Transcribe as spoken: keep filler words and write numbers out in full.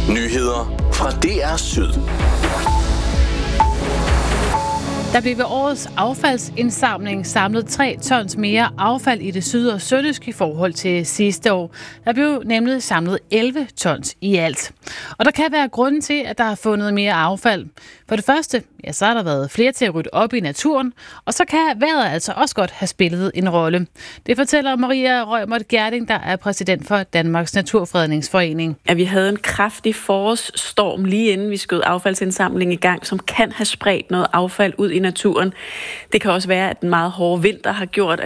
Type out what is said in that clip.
Nyheder fra D R Syd. Der blev ved årets affaldsindsamling samlet tre tons mere affald i det syd- og sønderjysk i forhold til sidste år. Der blev nemlig samlet elleve tons i alt. Og der kan være grunden til, at der er fundet mere affald. For det første, ja, så har der været flere til at rydde op i naturen, og så kan vejret altså også godt have spillet en rolle. Det fortæller Maria Reumert Gjerding, der er præsident for Danmarks Naturfredningsforening. At vi havde en kraftig forårsstorm lige inden vi skød affaldsindsamling i gang, som kan have spredt noget affald ud i naturen. Det kan også være, at den meget hårde vinter har gjort,